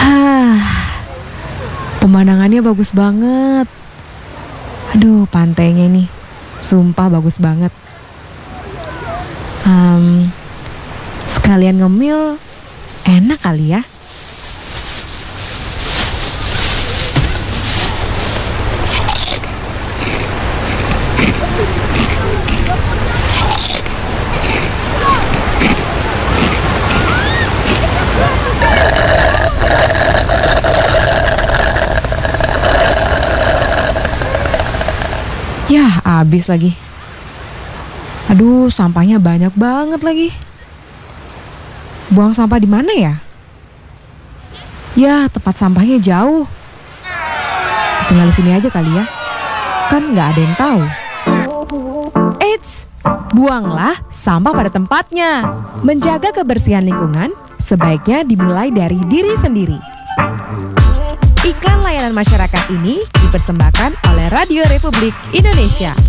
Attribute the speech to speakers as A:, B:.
A: Pemandangannya bagus banget. Aduh, pantainya nih, sumpah bagus banget. Sekalian ngemil, enak kali ya. Yah, habis lagi. Aduh, sampahnya banyak banget lagi. Buang sampah di mana ya? Ya, tempat sampahnya jauh. Tinggal di sini aja kali ya. Kan nggak ada yang tahu. Eits, buanglah sampah pada tempatnya. Menjaga kebersihan lingkungan sebaiknya dimulai dari diri sendiri. Iklan layanan masyarakat ini dipersembahkan oleh Radio Republik Indonesia.